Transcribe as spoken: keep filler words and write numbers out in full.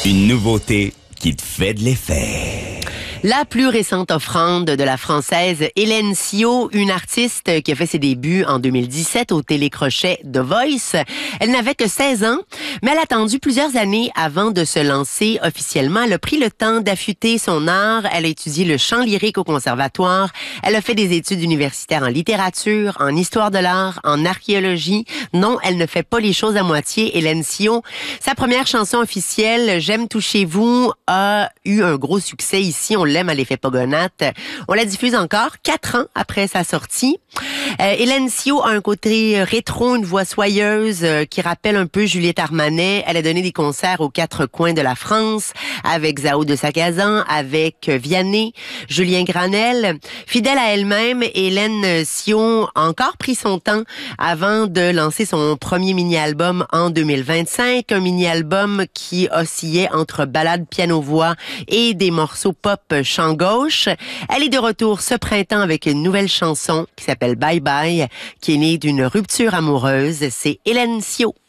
Une nouveauté qui te fait de l'effet. La plus récente offrande de la Française Hélène Sio, une artiste qui a fait ses débuts en deux mille dix-sept au télécrochet The Voice. Elle n'avait que seize ans, mais elle a attendu plusieurs années avant de se lancer officiellement. Elle a pris le temps d'affûter son art. Elle a étudié le chant lyrique au conservatoire. Elle a fait des études universitaires en littérature, en histoire de l'art, en archéologie. Non, elle ne fait pas les choses à moitié, Hélène Sio. Sa première chanson officielle, J'aime toucher vous, a eu un gros succès ici. On l'aime à l'effet Pogonate. On la diffuse encore quatre ans après sa sortie. Euh, Hélène Sio a un côté rétro, une voix soyeuse euh, qui rappelle un peu Juliette Armanet. Elle a donné des concerts aux quatre coins de la France avec Zao de Sagazan, avec Vianney, Julien Granel. Fidèle à elle-même, Hélène Sio a encore pris son temps avant de lancer son premier mini-album en deux mille vingt-cinq. Un mini-album qui oscillait entre ballade piano-voix et des morceaux pop chant gauche. Elle est de retour ce printemps avec une nouvelle chanson qui s'appelle Bye Bye, qui est née d'une rupture amoureuse. C'est Hélène Sio.